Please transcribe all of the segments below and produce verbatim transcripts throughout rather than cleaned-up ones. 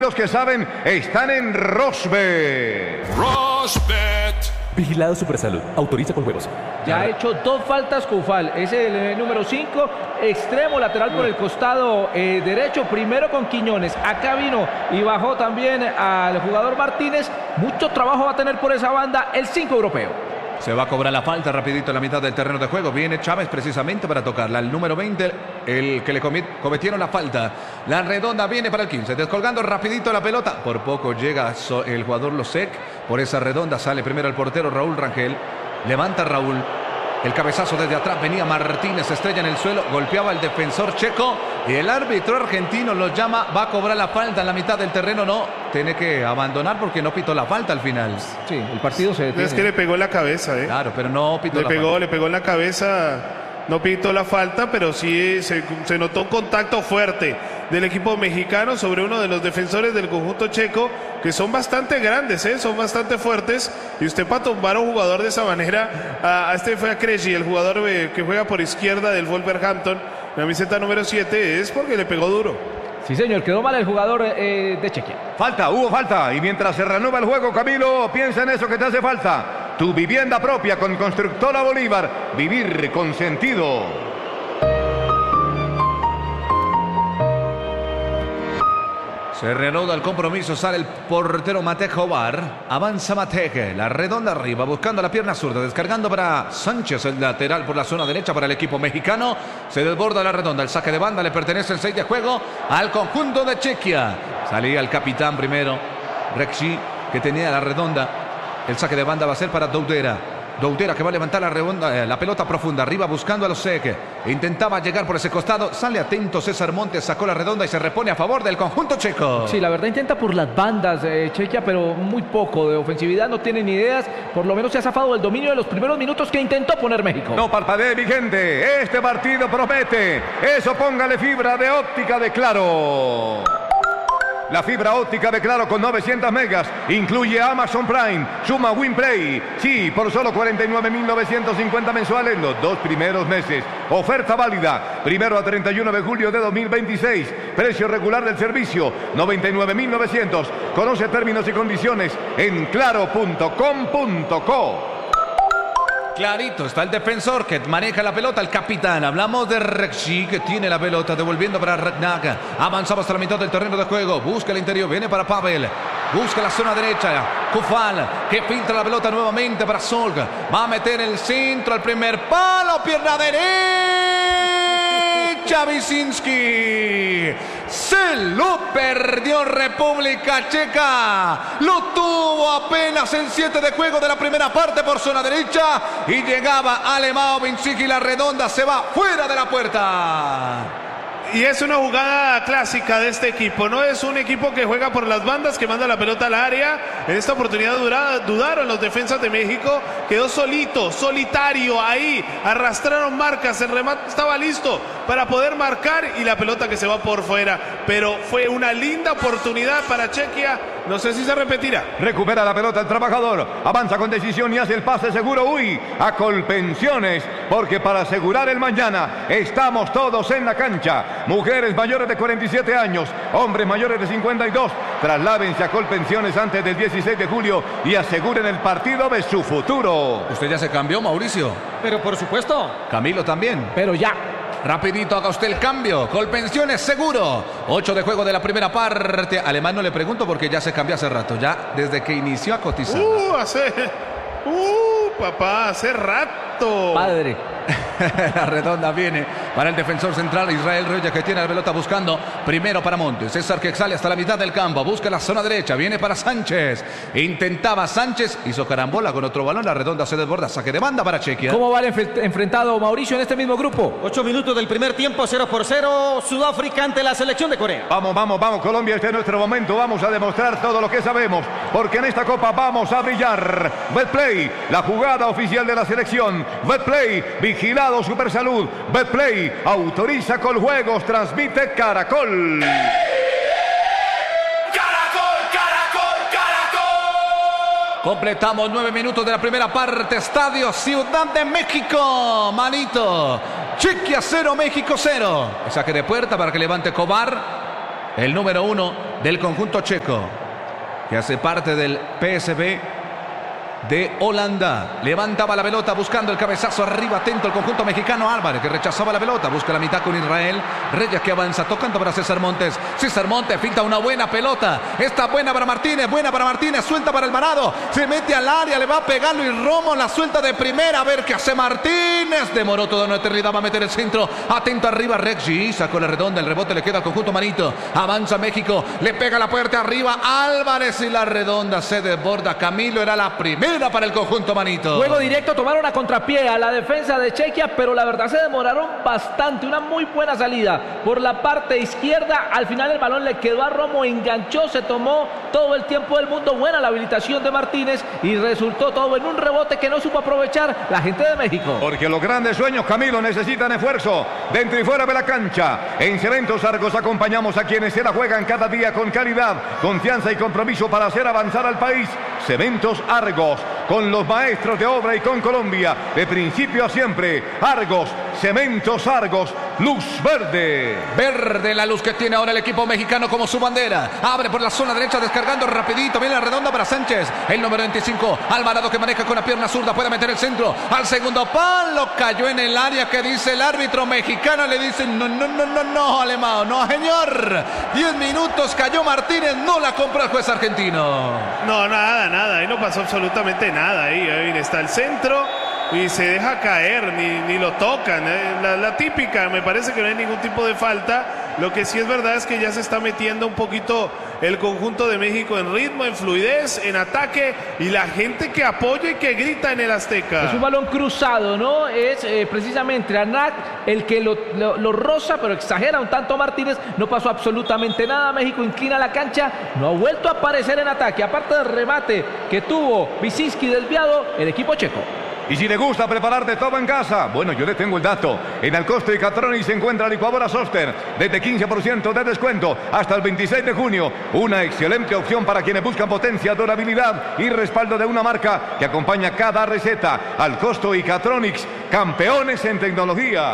Los que saben están en Rosbet. Rosbet. Vigilado Supersalud. Autoriza con juegos. Ya ha hecho dos faltas Koufal. Es el eh, número cinco. Extremo lateral por el costado eh, derecho. Primero con Quiñones. Acá vino y bajó también al jugador Martínez. Mucho trabajo va a tener por esa banda el cinco europeo. Se va a cobrar la falta rapidito en la mitad del terreno de juego. Viene Chávez precisamente para tocarla. El número veinte, el que le cometieron la falta. La redonda viene para el quince. Descolgando rapidito la pelota. Por poco llega el jugador Losek. Por esa redonda sale primero el portero Raúl Rangel. Levanta Raúl. El cabezazo desde atrás, venía Martínez, estrella en el suelo, golpeaba el defensor checo y el árbitro argentino lo llama, va a cobrar la falta en la mitad del terreno, no, tiene que abandonar porque no pitó la falta al final. Sí, el partido se detiene. Es que le pegó en la cabeza, ¿eh? Claro, pero no pitó le la pegó, falta. Le pegó en la cabeza, no pitó la falta, pero sí se, se notó un contacto fuerte del equipo mexicano sobre uno de los defensores del conjunto checo, que son bastante grandes, ¿eh? Son bastante fuertes, y usted para tumbar a un jugador de esa manera, a, a este fue a Krejci, el jugador eh, que juega por izquierda del Wolverhampton, la camiseta número siete, es porque le pegó duro. Sí, señor, quedó mal el jugador eh, de Chequia. Falta, hubo falta. Y mientras se reanuda el juego, Camilo, piensa en eso que te hace falta. Tu vivienda propia con Constructora Bolívar. Vivir con sentido. Se reanuda el compromiso, sale el portero Matej Hovar, avanza Matej, la redonda arriba, buscando la pierna zurda, descargando para Sánchez, el lateral por la zona derecha para el equipo mexicano, se desborda la redonda, el saque de banda, le pertenece el seis de juego al conjunto de Chequia, salía el capitán primero, Rexi, que tenía la redonda, el saque de banda va a ser para Doudera. Doudera que va a levantar la, redonda, eh, la pelota profunda, arriba buscando a Losek. Intentaba llegar por ese costado, sale atento César Montes, sacó la redonda y se repone a favor del conjunto checo. Sí, la verdad intenta por las bandas eh, Chequia, pero muy poco de ofensividad, no tiene ni ideas. Por lo menos se ha zafado del dominio de los primeros minutos que intentó poner México. No parpadee, mi gente, este partido promete. Eso, póngale fibra de óptica de Claro. La fibra óptica de Claro con novecientos megas incluye Amazon Prime, suma WinPlay. Sí, por solo cuarenta y nueve mil novecientos cincuenta mensuales en los dos primeros meses. Oferta válida, primero a treinta y uno de julio de dos mil veintiséis. Precio regular del servicio, noventa y nueve mil novecientos. Conoce términos y condiciones en claro punto com punto co. Clarito, está el defensor que maneja la pelota, el capitán. Hablamos de Rexi, que tiene la pelota, devolviendo para Ragnac. Avanzamos hasta la mitad del terreno de juego. Busca el interior, viene para Pavel. Busca la zona derecha. Koufal, que filtra la pelota nuevamente para Solg. Va a meter el centro al primer palo. Pierna derecha. Wyszynski. Se lo perdió República Checa. Lo tuvo apenas en siete de juego de la primera parte por zona derecha. Y llegaba Alemão Wyszynski. La redonda se va fuera de la puerta. Y es una jugada clásica de este equipo. No es un equipo que juega por las bandas, que manda la pelota al área. En esta oportunidad durada, dudaron los defensas de México. Quedó solito, solitario ahí. Arrastraron marcas. El remate estaba listo para poder marcar y la pelota que se va por fuera. Pero fue una linda oportunidad para Chequia. No sé si se repetirá. Recupera la pelota el trabajador. Avanza con decisión y hace el pase seguro. Uy, a Colpensiones. Porque para asegurar el mañana estamos todos en la cancha. Mujeres mayores de cuarenta y siete años, hombres mayores de cincuenta y dos, trasládense a Colpensiones antes del dieciséis de julio y aseguren el partido de su futuro. ¿Usted ya se cambió, Mauricio? Pero por supuesto. Camilo también. Pero ya. Rapidito haga usted el cambio. Colpensiones seguro. ocho de juego de la primera parte. Alemán no le pregunto porque ya se cambió hace rato. Ya desde que inició a cotizar. Uh, hace... Uh, papá, hace rato. Padre. La redonda viene para el defensor central Israel Reyes, que tiene la pelota buscando primero para Montes. César que sale hasta la mitad del campo, busca la zona derecha, viene para Sánchez. Intentaba Sánchez, hizo carambola con otro balón, la redonda se desborda, saque de banda para Chequia. ¿Cómo va el enfrentado Mauricio en este mismo grupo? Ocho minutos del primer tiempo, cero por cero, Sudáfrica ante la selección de Corea. Vamos, vamos, vamos, Colombia, este es nuestro momento. Vamos a demostrar todo lo que sabemos, porque en esta copa vamos a brillar. Betplay, la jugada oficial de la selección. Betplay, vigilado Supersalud. Betplay, autoriza Coljuegos, transmite Caracol. Completamos nueve minutos de la primera parte. Estadio Ciudad de México. Manito. Chequia cero, México cero. Saque de puerta para que levante Cobar. el número uno del conjunto checo, que hace parte del P S V de Holanda. Levantaba la pelota buscando el cabezazo arriba, atento el conjunto mexicano. Álvarez, que rechazaba la pelota, busca la mitad con Israel. Reyes, que avanza, tocando para César Montes. César Montes finta una buena pelota. Está buena para Martínez, buena para Martínez, suelta para Alvarado. Se mete al área, le va a pegar Luis Romo, la suelta de primera. A ver qué hace Martínez. Demoró toda una eternidad, va a meter el centro. Atento arriba, Reggi, sacó la redonda, el rebote le queda al conjunto Manito. Avanza México, le pega la puerta arriba. Álvarez y la redonda se desborda. Camilo, era la primera para el conjunto Manito. Juego directo, tomaron a contrapié a la defensa de Chequia, pero la verdad se demoraron bastante. Una muy buena salida por la parte izquierda. Al final el balón le quedó a Romo, enganchó, se tomó todo el tiempo del mundo. Buena la habilitación de Martínez y resultó todo en un rebote que no supo aprovechar la gente de México. Porque los grandes sueños, Camilo, necesitan esfuerzo dentro y fuera de la cancha. En Cementos Argos acompañamos a quienes se la juegan cada día con calidad, confianza y compromiso para hacer avanzar al país. Cementos Argos, con los maestros de obra y con Colombia, de principio a siempre. Argos, Cementos Argos, luz verde. Verde la luz que tiene ahora el equipo mexicano como su bandera. Abre por la zona derecha, descargando rapidito. Viene la redonda para Sánchez. El número veinticinco, Alvarado, que maneja con la pierna zurda. Puede meter el centro al segundo palo. Cayó en el área, que dice el árbitro mexicano. Le dice, no, no, no, no, no, alemán, no, señor. Diez minutos, cayó Martínez. No la compró el juez argentino. No, nada, nada. Ahí no pasó absolutamente nada. Ahí, ahí está el centro y se deja caer, ni, ni lo tocan. ¿eh? La, la típica, me parece que no hay ningún tipo de falta. Lo que sí es verdad es que ya se está metiendo un poquito el conjunto de México en ritmo, en fluidez, en ataque, y la gente que apoya y que grita en el Azteca. Es un balón cruzado, ¿no? Es eh, precisamente Anac el que lo, lo, lo roza, pero exagera un tanto Martínez. No pasó absolutamente nada. México inclina la cancha, no ha vuelto a aparecer en ataque. Aparte del remate que tuvo Visinski desviado, el equipo checo. Y si le gusta preparar de todo en casa, bueno, yo le tengo el dato. En Alcosto y Catroni se encuentra licuadora Soster, desde quince por ciento de descuento hasta el veintiséis de junio. Una excelente opción para quienes buscan potencia, durabilidad y respaldo de una marca que acompaña cada receta. Alcosto y Catronics, campeones en tecnología.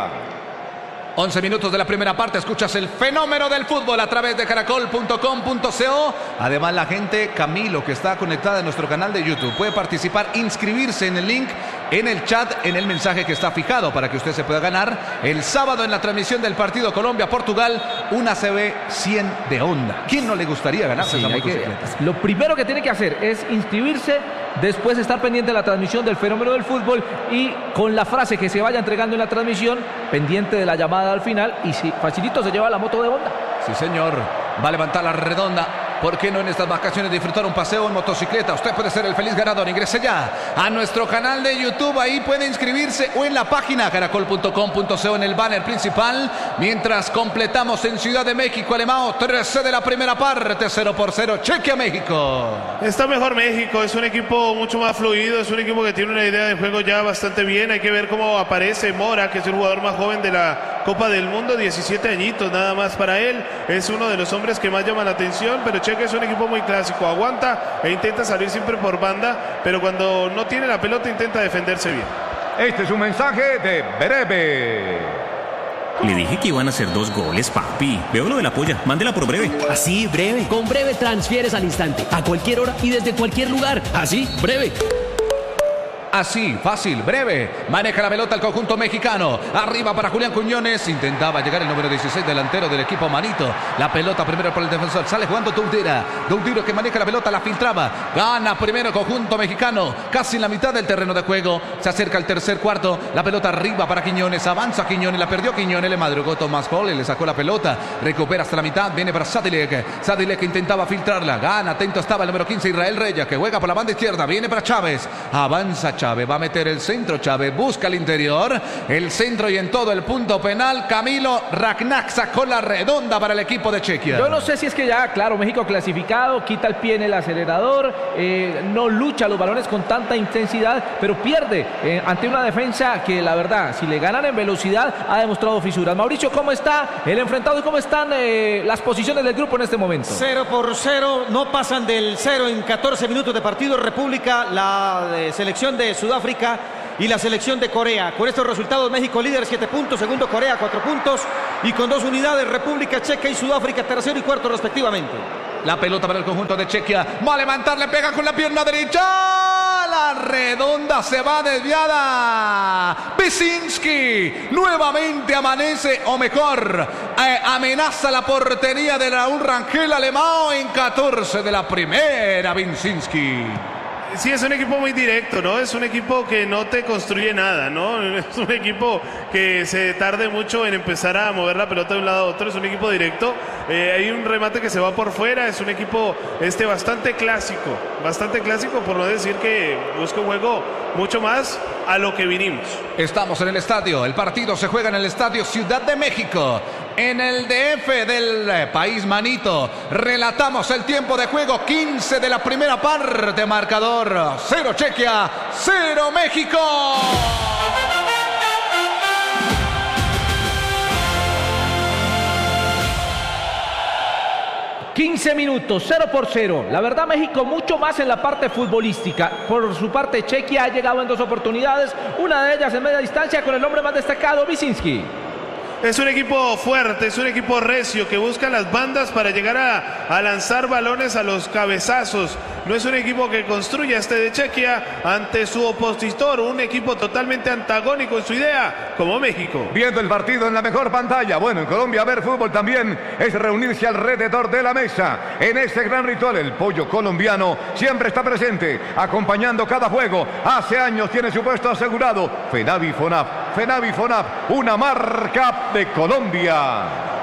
once minutos de la primera parte, escuchas el fenómeno del fútbol a través de caracol punto com punto co. Además, la gente, Camilo, que está conectada en nuestro canal de YouTube, puede participar, inscribirse en el link, en el chat, en el mensaje que está fijado para que usted se pueda ganar el sábado en la transmisión del partido Colombia-Portugal, una C B cien de Honda. ¿Quién no le gustaría ganarse Sí, esa hay que, motocicleta? lo primero que tiene que hacer es inscribirse, después estar pendiente de la transmisión del fenómeno del fútbol y con la frase que se vaya entregando en la transmisión, pendiente de la llamada al final, y si facilito se lleva la moto de Honda. Sí, señor. Va a levantar la redonda. ¿Por qué no en estas vacaciones disfrutar un paseo en motocicleta? Usted puede ser el feliz ganador. Ingrese ya a nuestro canal de YouTube. Ahí puede inscribirse, o en la página caracol punto com punto co, en el banner principal. Mientras completamos en Ciudad de México, Alemão, trece de la primera parte, cero por cero. Chequia México. Está mejor México, es un equipo mucho más fluido, es un equipo que tiene una idea de juego ya bastante bien. Hay que ver cómo aparece Mora, que es el jugador más joven de la Copa del Mundo, diecisiete añitos nada más para él. Es uno de los hombres que más llama la atención, pero Checa es un equipo muy clásico, aguanta e intenta salir siempre por banda, pero cuando no tiene la pelota intenta defenderse bien. Este es un mensaje de Breve. Le dije que iban a hacer dos goles, papi. Veo lo de la polla. Mándela por Breve. Así, Breve. Con Breve transfieres al instante, a cualquier hora y desde cualquier lugar. Así, Breve. Así, fácil, Breve. Maneja la pelota el conjunto mexicano. Arriba para Julián Quiñones. Intentaba llegar el número dieciséis, delantero del equipo Manito. La pelota primero por el defensor. Sale jugando Doudira. Doudira, que maneja la pelota, la filtraba. Gana primero el conjunto mexicano. Casi en la mitad del terreno de juego. Se acerca el tercer cuarto. La pelota arriba para Quiñones. Avanza Quiñones. La perdió Quiñones. Le madrugó Tomás Hall. Le sacó la pelota. Recupera hasta la mitad. Viene para Sadilek. Sadilek que intentaba filtrarla. Gana. Atento estaba el número quince, Israel Reyes, que juega por la banda izquierda. Viene para Chávez. Avanza Chávez, va a meter el centro, Chávez busca el interior, el centro y en todo el punto penal, Camilo Ragnac sacó la redonda para el equipo de Chequia. Yo no sé si es que ya, claro, México clasificado, quita el pie en el acelerador, eh, no lucha los balones con tanta intensidad, pero pierde eh, ante una defensa que la verdad, si le ganan en velocidad, ha demostrado fisuras. Mauricio, ¿cómo está el enfrentado y cómo están eh, las posiciones del grupo en este momento? Cero por cero, no pasan del cero en catorce minutos de partido. República, la de selección de Sudáfrica y la selección de Corea. Con estos resultados, México líder, siete puntos, segundo Corea, cuatro puntos, y con dos unidades República Checa y Sudáfrica tercero y cuarto respectivamente. La pelota para el conjunto de Chequia. Va a levantar, le pega con la pierna derecha. La redonda se va desviada. Pisinski nuevamente amanece, o mejor, eh, amenaza la portería de Raúl Rangel Alemão en catorce de la primera. Pisinski. Sí, es un equipo muy directo, ¿no? Es un equipo que no te construye nada, ¿no? Es un equipo que se tarde mucho en empezar a mover la pelota de un lado a otro. Es un equipo directo. Eh, hay un remate que se va por fuera. Es un equipo este, bastante clásico. Bastante clásico, por no decir que busca un juego mucho más a lo que vinimos. Estamos en el estadio. El partido se juega en el estadio Ciudad de México. En el D F del país manito. Relatamos el tiempo de juego. quince de la primera parte. Marcador cero Chequia, cero México. quince minutos, cero por cero. La verdad, México mucho más en la parte futbolística. Por su parte, Chequia ha llegado en dos oportunidades. Una de ellas en media distancia con el hombre más destacado, Pisinski. Es un equipo fuerte, es un equipo recio que busca las bandas para llegar a, a lanzar balones a los cabezazos. No es un equipo que construya este de Chequia ante su opositor, un equipo totalmente antagónico en su idea, como México. Viendo el partido en la mejor pantalla. Bueno, en Colombia ver fútbol también es reunirse alrededor de la mesa. En este gran ritual, el pollo colombiano siempre está presente, acompañando cada juego. Hace años tiene su puesto asegurado. Fenavi Fonaf, Fenavi Fonaf, una marca de Colombia.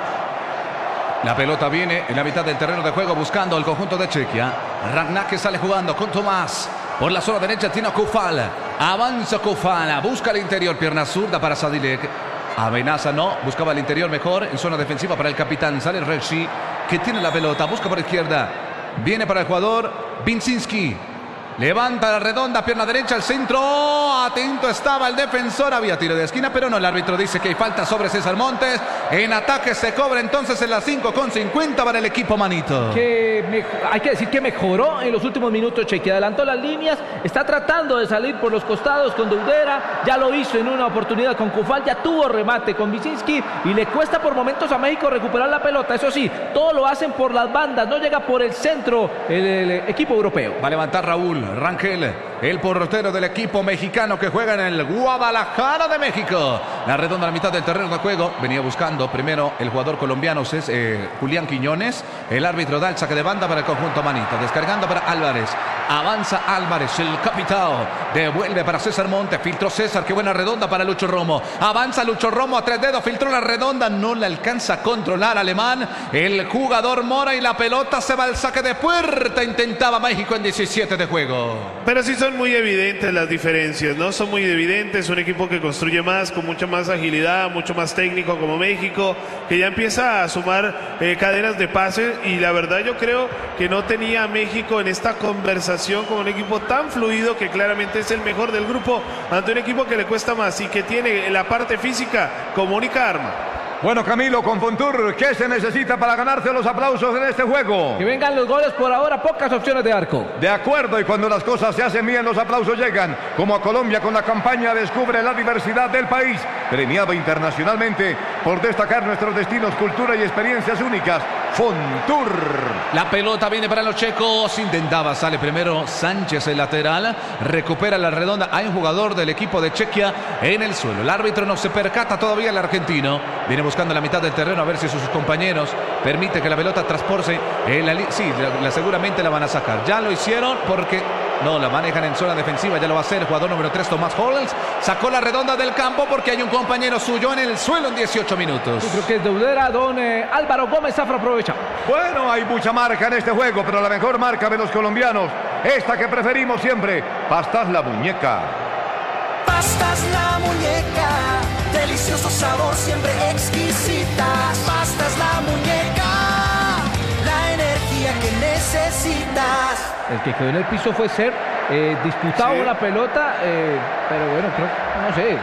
La pelota viene en la mitad del terreno de juego buscando el conjunto de Chequia. Ragnac que sale jugando con Tomás. Por la zona derecha tiene a Koufal. Avanza Koufal. Busca el interior. Pierna zurda para Sadilek. Amenaza no. Buscaba el interior mejor. En zona defensiva para el capitán. Sale Rechi que tiene la pelota. Busca por izquierda. Viene para el jugador Pisinski. Levanta la redonda, pierna derecha al centro. Atento estaba el defensor. Había tiro de esquina, pero no. El árbitro dice que hay falta sobre César Montes. En ataque se cobra entonces en las cinco con cincuenta para el equipo manito. Que me, hay que decir que mejoró en los últimos minutos Chequia. Adelantó las líneas. Está tratando de salir por los costados con Deudera. Ya lo hizo en una oportunidad con Koufal. Ya tuvo remate con Pisinski. Y le cuesta por momentos a México recuperar la pelota. Eso sí, todo lo hacen por las bandas. No llega por el centro el, el equipo europeo. Va a levantar Raúl Rangel, el portero del equipo mexicano que juega en el Guadalajara de México. La redonda a la mitad del terreno de juego. Venía buscando primero el jugador colombiano es eh, Julián Quiñones. El árbitro da el saque de banda para el conjunto manito. Descargando para Álvarez. Avanza Álvarez, el capitán. Devuelve para César Montes. Filtró César. Qué buena redonda para Lucho Romo. Avanza Lucho Romo a tres dedos. Filtró la redonda. No la alcanza a controlar Alemán. El jugador Mora y la pelota se va al saque de puerta. Intentaba México en diecisiete de juego. Pero sí son muy evidentes las diferencias, ¿no? Son muy evidentes. Un equipo que construye más, con mucha más agilidad, mucho más técnico como México, que ya empieza a sumar eh, cadenas de pases. Y la verdad yo creo que no tenía a México en esta conversación con un equipo tan fluido que claramente es el mejor del grupo ante un equipo que le cuesta más y que tiene la parte física como única arma. Bueno, Camilo, con Fontur, ¿qué se necesita para ganarse los aplausos en este juego? Que vengan los goles por ahora, pocas opciones de arco. De acuerdo, y cuando las cosas se hacen bien, los aplausos llegan. Como a Colombia con la campaña Descubre la diversidad del país, premiado internacionalmente por destacar nuestros destinos, cultura y experiencias únicas. Fontur. La pelota viene para los checos. Intentaba, sale primero Sánchez, el lateral. Recupera la redonda. Hay un jugador del equipo de Chequia en el suelo. El árbitro no se percata todavía, el argentino. Viene buscando la mitad del terreno a ver si sus compañeros permite que la pelota transporte. En la sí, la, la, seguramente la van a sacar. Ya lo hicieron porque no la manejan en zona defensiva. Ya lo va a hacer el jugador número tres, Tomás Hollands. Sacó la redonda del campo porque hay un compañero suyo en el suelo en dieciocho minutos. Yo creo que es Deudera, don eh, Álvaro Gómez Zafra aprovecha. Bueno, hay mucha marca en este juego, pero la mejor marca de los colombianos, esta que preferimos siempre, Pastas La Muñeca. Pastas La Muñeca, delicioso sabor, siempre exquisitas. Pastas La Muñeca, la energía que necesitas. El que quedó en el piso fue Ser, eh, disputado sí. la pelota, eh, pero bueno, creo, no sé.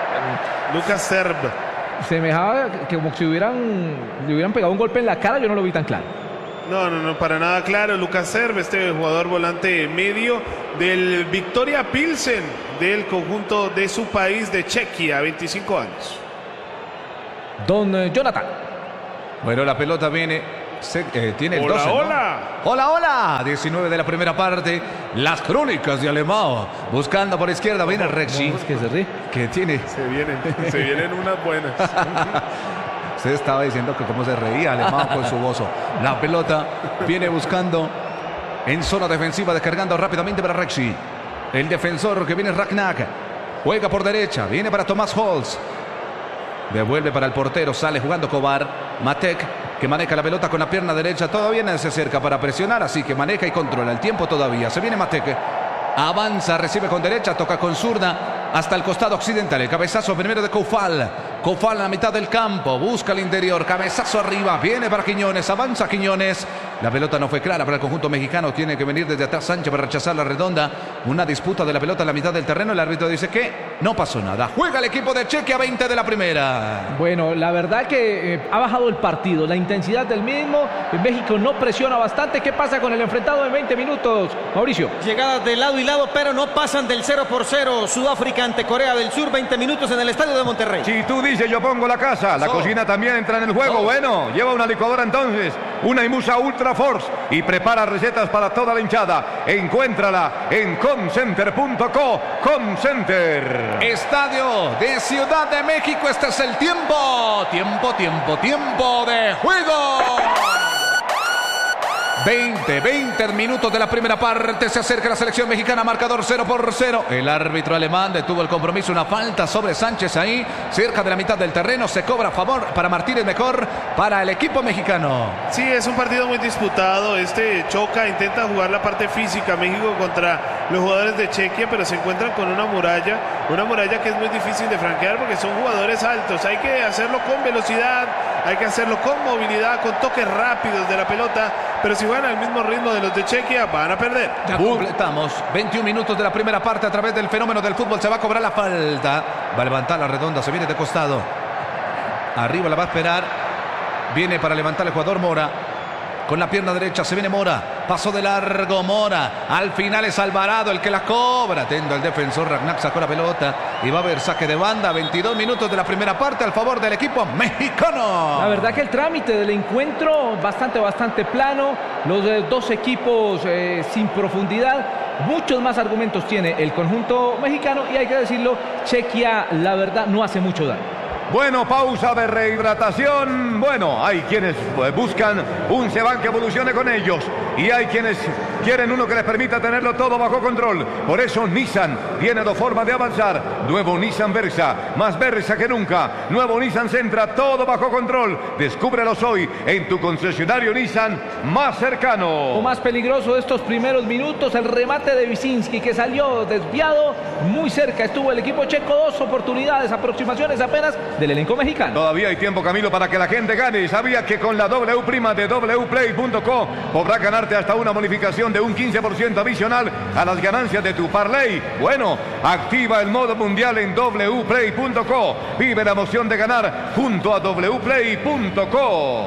Lucas Serb. Semejaba que como si hubieran, le hubieran pegado un golpe en la cara, yo no lo vi tan claro. No, no, no, para nada claro. Lucas Serb, este jugador volante medio del Victoria Pilsen, del conjunto de su país, de Chequia, veinticinco años. don eh, Jonathan. Bueno, la pelota viene, se, eh, tiene el Hola, doce, ¿no? hola. Hola, hola. diecinueve de la primera parte. Las crónicas de Alemão. Buscando por izquierda viene Rexy. ¿Cómo es que se ríe? Que tiene... Se vienen, se vienen unas buenas. Usted estaba diciendo que cómo se reía Alemão con su bozo. La pelota viene buscando en zona defensiva, descargando rápidamente para Rexy. El defensor que viene Ragnac. Juega por derecha, viene para Tomás Holz. Devuelve para el portero, sale jugando Kovar. Matek, que maneja la pelota con la pierna derecha. Todavía no se acerca para presionar, así que maneja y controla el tiempo todavía. Se viene Matek. Avanza, recibe con derecha, toca con zurda hasta el costado occidental. El cabezazo primero de Koufal. Koufal en la mitad del campo, busca el interior, cabezazo arriba, viene para Quiñones, avanza Quiñones. La pelota no fue clara para el conjunto mexicano, tiene que venir desde atrás Sánchez para rechazar la redonda. Una disputa de la pelota en la mitad del terreno, el árbitro dice que no pasó nada. Juega el equipo de Chequia, veinte de la primera. Bueno, la verdad que eh, ha bajado el partido, la intensidad del mismo. México no presiona bastante. ¿Qué pasa con el enfrentado en veinte minutos, Mauricio? Llegadas de lado y lado, pero no pasan del cero por cero. Sudáfrica ante Corea del Sur, veinte minutos en el estadio de Monterrey. Si tú dices, yo pongo la casa. La So. cocina también entra en el juego. So. Bueno, lleva una licuadora entonces, una Imusa Ultra Force y prepara recetas para toda la hinchada. Encuéntrala en comcenter punto co. Comcenter. Estadio de Ciudad de México, este es el tiempo. Tiempo, tiempo, tiempo de juego. veinte, veinte minutos de la primera parte. Se acerca la selección mexicana, marcador cero por cero. El árbitro alemán detuvo el compromiso. Una falta sobre Sánchez ahí, cerca de la mitad del terreno. Se cobra a favor para Martínez, mejor para el equipo mexicano. Sí, es un partido muy disputado. Este choca, intenta jugar la parte física México contra los jugadores de Chequia, pero se encuentran con una muralla, una muralla que es muy difícil de franquear porque son jugadores altos. Hay que hacerlo con velocidad, hay que hacerlo con movilidad, con toques rápidos de la pelota, pero si juegan al mismo ritmo de los de Chequia, van a perder. Ya completamos veintiún minutos de la primera parte a través del fenómeno del fútbol. Se va a cobrar la falta. Va a levantar la redonda, se viene de costado. Arriba la va a esperar. Viene para levantar el jugador Mora. Con la pierna derecha se viene Mora. Paso de largo Mora. Al final es Alvarado el que la cobra. Atento el defensor. Ragnac sacó la pelota. Y va a haber saque de banda. veintidós minutos de la primera parte al favor del equipo mexicano. La verdad que el trámite del encuentro bastante, bastante plano. Los eh, dos equipos eh, sin profundidad. Muchos más argumentos tiene el conjunto mexicano. Y hay que decirlo, Chequia, la verdad, no hace mucho daño. Bueno, pausa de rehidratación. Bueno, hay quienes pues, buscan un Sevan que evolucione con ellos. Y hay quienes quieren uno que les permita tenerlo todo bajo control. Por eso Nissan tiene dos formas de avanzar. Nuevo Nissan Versa, más Versa que nunca. Nuevo Nissan Sentra, todo bajo control. Descúbrelos hoy en tu concesionario Nissan más cercano. Lo más peligroso de estos primeros minutos, el remate de Wyszynski que salió desviado. Muy cerca estuvo el equipo checo, dos oportunidades, aproximaciones apenas del elenco mexicano. Todavía hay tiempo, Camilo, para que la gente gane. ¿Sabía que con la W prima de w play punto co podrás ganarte hasta una bonificación de un quince por ciento adicional a las ganancias de tu parlay? Bueno, activa el modo mundial en w play punto co. Vive la emoción de ganar junto a w play punto co.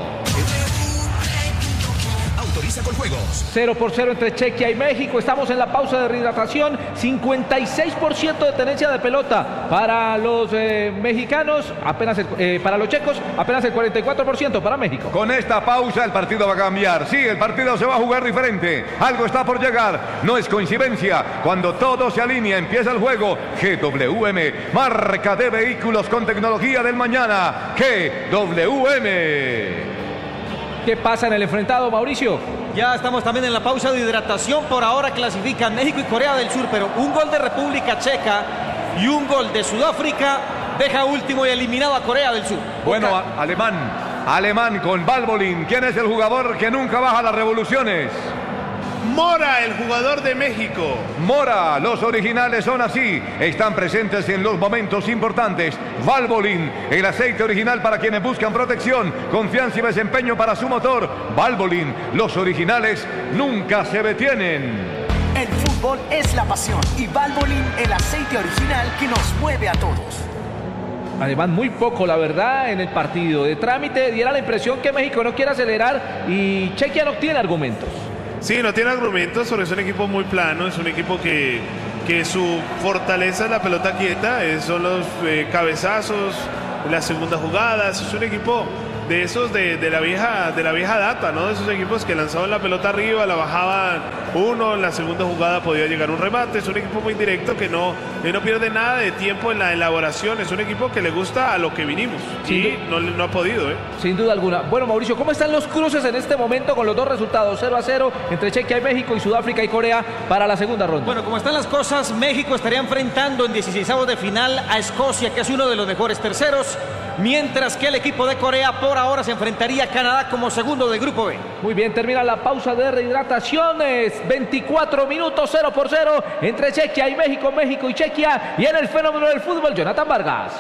Autoriza con juegos. cero por cero entre Chequia y México. Estamos en la pausa de rehidratación. cincuenta y seis por ciento de tenencia de pelota para los eh, mexicanos, apenas el, eh, para los checos, apenas el cuarenta y cuatro por ciento para México. Con esta pausa el partido va a cambiar. Sí, el partido se va a jugar diferente. Algo está por llegar. No es coincidencia. Cuando todo se alinea, empieza el juego. G W M, marca de vehículos con tecnología del mañana. G W M. ¿Qué pasa en el enfrentado, Mauricio? Ya estamos también en la pausa de hidratación. Por ahora clasifican México y Corea del Sur, pero un gol de República Checa y un gol de Sudáfrica deja último y eliminado a Corea del Sur. Bueno, a- alemán, alemán con Valbolin. ¿Quién es el jugador que nunca baja las revoluciones? Mora, el jugador de México. Mora, los originales son así, están presentes en los momentos importantes. Valvolin, el aceite original para quienes buscan protección, confianza y desempeño para su motor. Valvolin, los originales nunca se detienen. El fútbol es la pasión y Valvoline, el aceite original que nos mueve a todos. Además, muy poco, la verdad, en el partido de trámite. Diera la impresión que México no quiere acelerar y Chequia no tiene argumentos. Sí, no tiene argumentos, pero es un equipo muy plano, es un equipo que, que su fortaleza es la pelota quieta, es- son los eh, cabezazos, las segundas jugadas. Es un equipo de esos de, de la vieja de la vieja data, ¿no? De esos equipos que lanzaban la pelota arriba, la bajaban uno, en la segunda jugada podía llegar un remate. Es un equipo muy directo que no, que no pierde nada de tiempo en la elaboración. Es un equipo que le gusta a lo que vinimos y no, no ha podido, ¿eh? Sin duda alguna. Bueno, Mauricio, ¿cómo están los cruces en este momento con los dos resultados cero a cero entre Chequia y México y Sudáfrica y Corea para la segunda ronda? Bueno, como están las cosas, México estaría enfrentando en dieciseisavos de final a Escocia, que es uno de los mejores terceros, mientras que el equipo de Corea por ahora se enfrentaría a Canadá como segundo del grupo B. Muy bien, termina la pausa de rehidrataciones. veinticuatro minutos, cero por cero entre Chequia y México, México y Chequia. Y en el fenómeno del fútbol, Jonathan Vargas.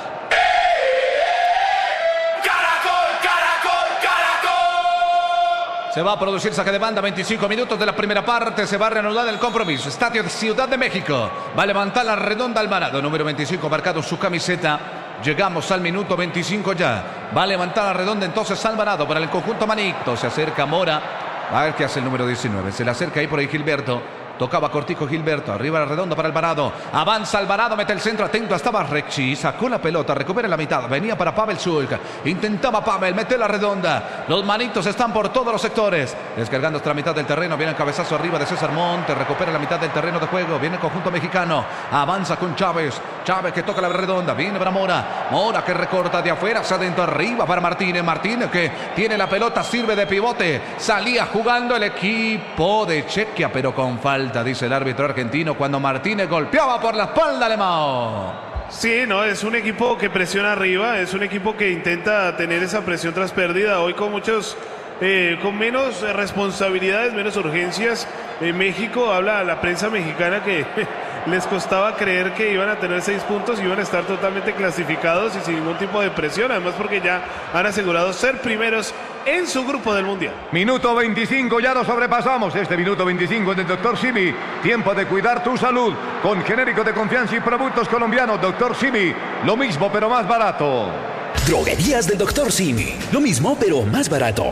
Se va a producir saque de banda, veinticinco minutos de la primera parte. Se va a reanudar el compromiso. Estadio de Ciudad de México. Va a levantar la redonda Alvarado, número veinticinco, marcado en su camiseta. Llegamos al minuto veinticinco ya. Va a levantar la redonda entonces Alvarado para el conjunto manito. Se acerca Mora. A ver qué hace el número diecinueve. Se le acerca ahí por ahí Gilberto. Tocaba cortico Gilberto, arriba la redonda para Alvarado, avanza Alvarado, mete el centro, atento, estaba Rexi, sacó la pelota, recupera la mitad, venía para Pavel Zulk, intentaba Pavel, mete la redonda, los manitos están por todos los sectores, descargando hasta la mitad del terreno, viene el cabezazo arriba de César Montes, recupera la mitad del terreno de juego, viene el conjunto mexicano, avanza con Chávez, Chávez que toca la redonda, viene para Mora, Mora que recorta de afuera hacia adentro, arriba para Martínez, Martínez que tiene la pelota, sirve de pivote, salía jugando el equipo de Chequia, pero con falta, dice el árbitro argentino, cuando Martínez golpeaba por la espalda de Mao. Sí, no, es un equipo que presiona arriba, es un equipo que intenta tener esa presión tras pérdida, hoy con muchos, eh, con menos responsabilidades, menos urgencias. En México habla la prensa mexicana que les costaba creer que iban a tener seis puntos y iban a estar totalmente clasificados y sin ningún tipo de presión, además porque ya han asegurado ser primeros en su grupo del Mundial. Minuto veinticinco, ya lo sobrepasamos. Este minuto veinticinco del doctor Simi. Tiempo de cuidar tu salud con genérico de confianza y productos colombianos. doctor Simi, lo mismo pero más barato. Droguerías del doctor Simi, lo mismo pero más barato.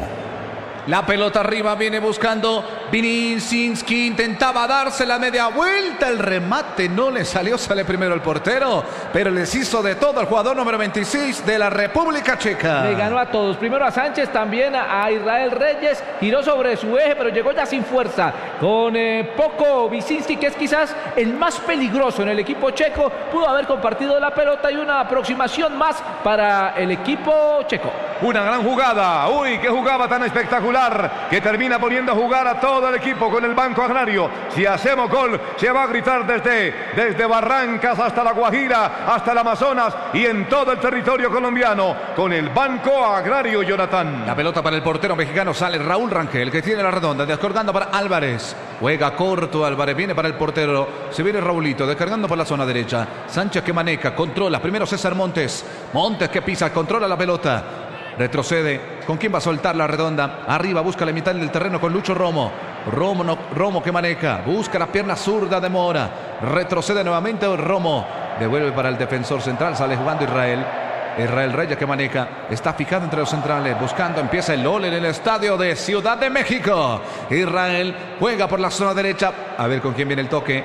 La pelota arriba, viene buscando Vininsinski, intentaba darse la media vuelta, el remate no le salió, sale primero el portero, pero les hizo de todo el jugador número veintiséis de la República Checa. Le ganó a todos, primero a Sánchez, también a Israel Reyes, giró sobre su eje, pero llegó ya sin fuerza, con eh, poco Visinski, que es quizás el más peligroso en el equipo checo, pudo haber compartido la pelota y una aproximación más para el equipo checo. Una gran jugada, uy, qué jugada tan espectacular, que termina poniendo a jugar a todo el equipo con el Banco Agrario. Si hacemos gol, se va a gritar desde, desde Barrancas hasta La Guajira, hasta el Amazonas y en todo el territorio colombiano, con el Banco Agrario, Jonathan. La pelota para el portero mexicano, sale Raúl Rangel, que tiene la redonda, descargando para Álvarez. Juega corto Álvarez, viene para el portero, se viene Raulito, descargando por la zona derecha. Sánchez que maneja, controla, primero César Montes. Montes que pisa, controla la pelota. Retrocede. ¿Con quién va a soltar la redonda? Arriba busca la mitad del terreno con Lucho Romo. Romo, no, Romo que maneja. Busca la pierna zurda de Mora. Retrocede nuevamente Romo. Devuelve para el defensor central. Sale jugando Israel. Israel Reyes que maneja. Está fijado entre los centrales. Buscando. Empieza el gol en el estadio de Ciudad de México. Israel juega por la zona derecha. A ver con quién viene el toque.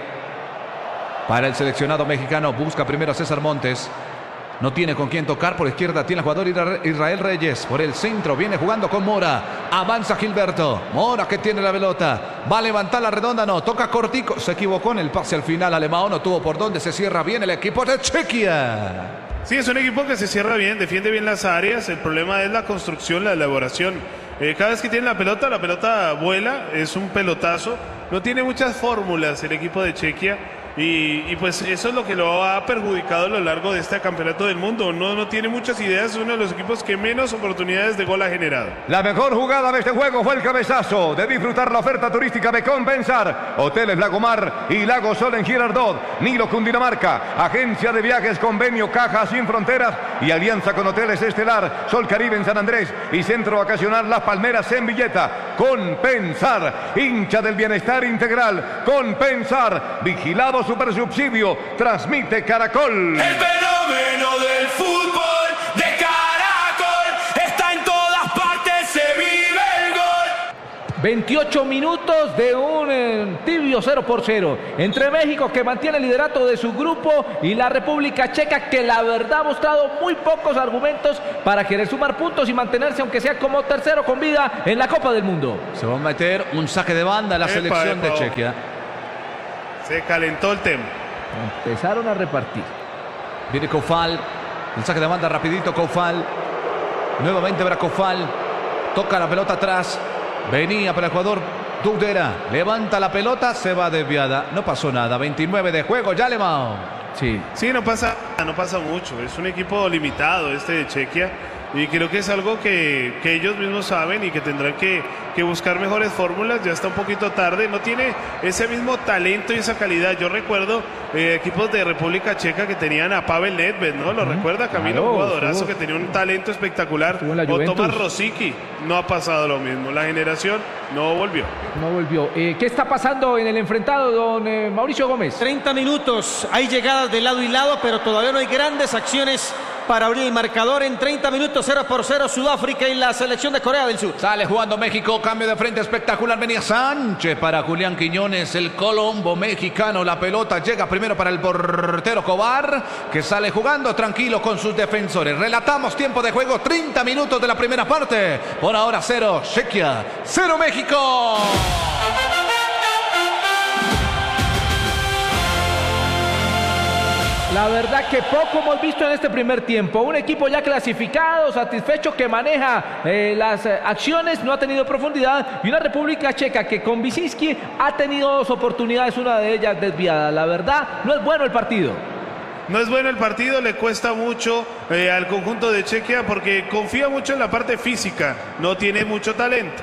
Para el seleccionado mexicano. Busca primero a César Montes. No tiene con quién tocar, por izquierda tiene el jugador Israel Reyes, por el centro viene jugando con Mora, avanza Gilberto, Mora que tiene la pelota, va a levantar la redonda, no, toca cortico, se equivocó en el pase al final, Alemão no tuvo por dónde, se cierra bien el equipo de Chequia. Sí, es un equipo que se cierra bien, defiende bien las áreas, el problema es la construcción, la elaboración. Eh, cada vez que tiene la pelota, la pelota vuela, es un pelotazo, no tiene muchas fórmulas el equipo de Chequia. Y, y pues eso es lo que lo ha perjudicado a lo largo de este campeonato del mundo. No, no tiene muchas ideas, es uno de los equipos que menos oportunidades de gol ha generado. La mejor jugada de este juego fue el cabezazo de disfrutar la oferta turística de Compensar. Hoteles Lagomar y Lago Sol en Girardot, Nilo Cundinamarca, Agencia de Viajes Convenio Caja Sin Fronteras y alianza con Hoteles Estelar, Sol Caribe en San Andrés y Centro Vacacional Las Palmeras en Villeta. Compensar, hincha del bienestar integral. Compensar, vigilado super subsidio, transmite Caracol. El fenómeno del fútbol de Caracol está en todas partes, se vive el gol. veintiocho minutos de un eh, tibio cero por cero entre México, que mantiene el liderato de su grupo, y la República Checa, que la verdad ha mostrado muy pocos argumentos para querer sumar puntos y mantenerse, aunque sea como tercero con vida en la Copa del Mundo. Se va a meter un saque de banda a la Epa, selección epa. de Chequia. Se calentó el tema. Empezaron a repartir. Viene Koufal. El saque de banda rapidito, Koufal. Nuevamente para Koufal. Toca la pelota atrás. Venía para el jugador Dudera. Levanta la pelota, se va desviada. No pasó nada. veintinueve de juego, ya le va. Sí. Sí, no pasa, no pasa mucho. Es un equipo limitado este de Chequia. Y creo que es algo que, que ellos mismos saben y que tendrán que, que buscar mejores fórmulas. Ya está un poquito tarde. No tiene ese mismo talento y esa calidad. Yo recuerdo eh, equipos de República Checa que tenían a Pavel Nedved, ¿no? ¿Lo recuerda, Camilo? Claro, Un jugadorazo estuvo. que tenía un talento espectacular. Estuvo en la O Juventus. Tomás Rosicky. No ha pasado lo mismo. La generación no volvió. No volvió. Eh, ¿Qué está pasando en el enfrentado, don eh, Mauricio Gómez? treinta minutos, hay llegadas de lado y lado, pero todavía no hay grandes acciones para abrir el marcador. En treinta minutos, cero por cero, Sudáfrica y la selección de Corea del Sur. Sale jugando México, cambio de frente espectacular. Venía Sánchez para Julián Quiñones, el colombo mexicano. La pelota llega primero para el portero Cobar, que sale jugando tranquilo con sus defensores. Relatamos tiempo de juego, treinta minutos de la primera parte. Por ahora cero Chequia, cero México. La verdad que poco hemos visto en este primer tiempo. Un equipo ya clasificado, satisfecho, que maneja eh, las eh, acciones, no ha tenido profundidad. Y una República Checa que con Visinski ha tenido dos oportunidades, una de ellas desviada. La verdad, no es bueno el partido. No es bueno el partido, le cuesta mucho eh, al conjunto de Chequia porque confía mucho en la parte física, no tiene mucho talento.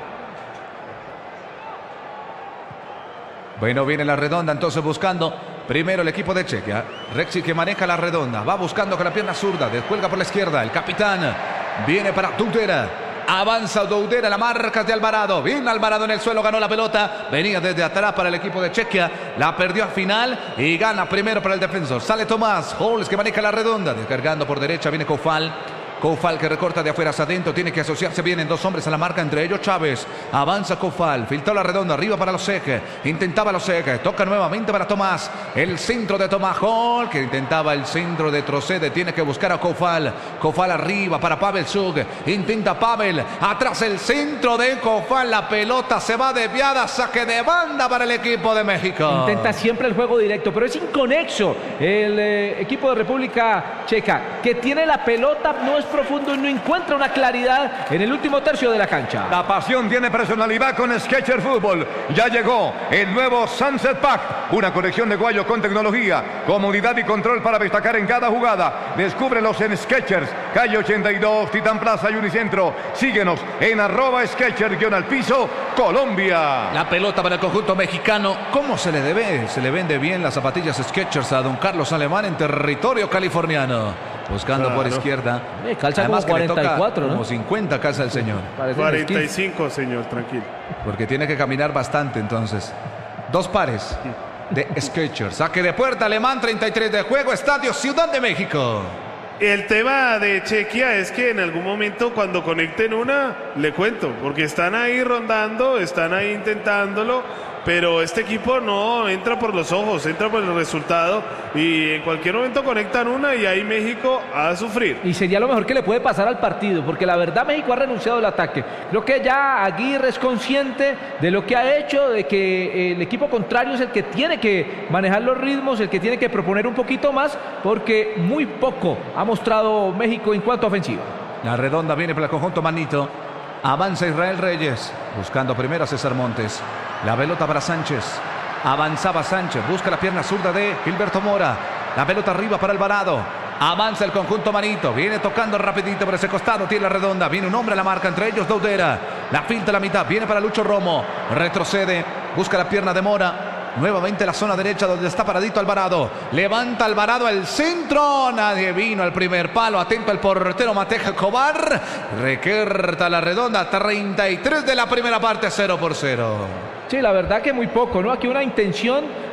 Bueno, viene la redonda, entonces buscando primero el equipo de Chequia. Rexi, que maneja la redonda, va buscando con la pierna zurda, descuelga por la izquierda. El capitán viene para Dudera. Avanza Dudera, la marca de Alvarado. Bien Alvarado en el suelo, ganó la pelota. Venía desde atrás para el equipo de Chequia. La perdió al final y gana primero para el defensor. Sale Tomás Holz, que maneja la redonda. Descargando por derecha, viene Koufal. Koufal, que recorta de afuera hacia adentro, tiene que asociarse bien en dos hombres a la marca, entre ellos Chávez. Avanza Koufal, filtró la redonda, arriba para los ejes, intentaba los ejes, toca nuevamente para Tomás, el centro de Tomás Hall, que intentaba el centro de Trocede, tiene que buscar a Koufal. Koufal arriba para Pavel Zug, intenta Pavel, atrás el centro de Koufal, la pelota se va desviada, saque de banda para el equipo de México. Intenta siempre el juego directo, pero es inconexo el eh, equipo de República Checa, que tiene la pelota, no es profundo y no encuentra una claridad en el último tercio de la cancha. La pasión tiene personalidad con Skechers Fútbol. Ya llegó el nuevo Sunset Pack, una colección de guayos con tecnología, comodidad y control para destacar en cada jugada. Descúbrelos en Skechers, calle ochenta y dos, Titán Plaza y Unicentro. Síguenos en arroba Skechers guión al piso, Colombia. La pelota para el conjunto mexicano. ¿Cómo se le debe? Se le vende bien las zapatillas Skechers a don Carlos Alemán en territorio californiano. Buscando Claro. por izquierda. Eh, calza Además como que le toca cuarenta y cuatro, ¿no? como cincuenta calza el señor. Parece cuarenta y cinco, señor, tranquilo. Porque tiene que caminar bastante entonces. Dos pares de Skechers. Saque de puerta Alemán, treinta y tres de juego. Estadio Ciudad de México. El tema de Chequia es que en algún momento cuando conecten una, le cuento, porque están ahí rondando, están ahí intentándolo, pero este equipo no entra por los ojos, entra por el resultado y en cualquier momento conectan una y ahí México a sufrir. Y sería lo mejor que le puede pasar al partido, porque la verdad México ha renunciado al ataque. Creo que ya Aguirre es consciente de lo que ha hecho, de que el equipo contrario es el que tiene que manejar los ritmos, el que tiene que proponer un poquito más, porque muy poco ha mostrado México en cuanto a ofensiva. La redonda viene para el conjunto Manito. Avanza Israel Reyes, buscando primero a César Montes. La pelota para Sánchez. Avanzaba Sánchez, busca la pierna zurda de Gilberto Mora. La pelota arriba para Alvarado. Avanza el conjunto Manito, viene tocando rapidito por ese costado, tiene la redonda, viene un hombre a la marca, entre ellos Dudera. La finta a la mitad, viene para Lucho Romo. Retrocede, busca la pierna de Mora. Nuevamente la zona derecha donde está paradito Alvarado. Levanta Alvarado al centro. Nadie vino al primer palo. Atento el portero Mateja Cobar. Requerta la redonda. treinta y tres de la primera parte, cero por cero. Sí, la verdad que muy poco, ¿no? Aquí una intención